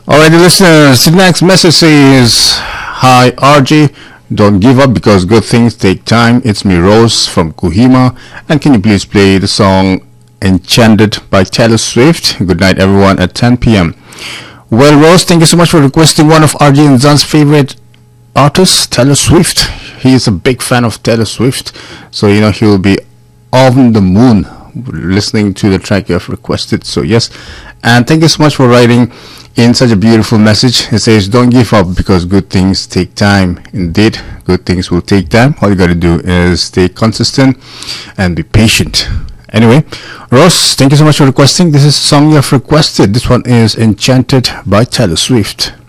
Alright, listeners, the next message says, Hi RJ, don't give up because good things take time. It's me, Rose from Kohima, and can you please play the song Enchanted by Taylor Swift? Good night, everyone, at 10 p.m. Well, Rose, thank you so much for requesting one of RJ and Zan's favorite artists, Taylor Swift. He is a big fan of Taylor Swift, so he'll be on the moon listening to the track you have requested. So yes, and thank you so much for writing in such a beautiful message. It says, don't give up because good things take time. Indeed, good things will take time. All you got to do is stay consistent and be patient. Anyway, Ross, thank you so much for requesting. This is a song you have requested. This one is Enchanted by Taylor Swift.